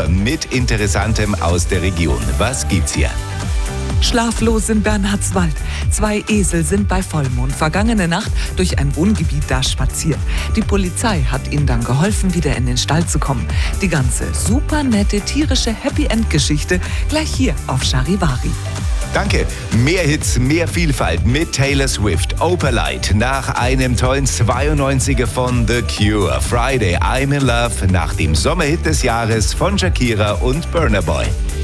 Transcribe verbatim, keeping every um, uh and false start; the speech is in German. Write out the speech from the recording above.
Tour mit Interessantem aus der Region. Was gibt's hier? Schlaflos in Bernhardswald. Zwei Esel sind bei Vollmond vergangene Nacht durch ein Wohngebiet da spaziert. Die Polizei hat ihnen dann geholfen, wieder in den Stall zu kommen. Die ganze super nette tierische Happy-End-Geschichte gleich hier auf Charivari. Danke. Mehr Hits, mehr Vielfalt mit Taylor Swift. Opalite nach einem tollen zweiundneunziger von The Cure. Friday, I'm in Love nach dem Sommerhit des Jahres von Shakira und Burna Boy.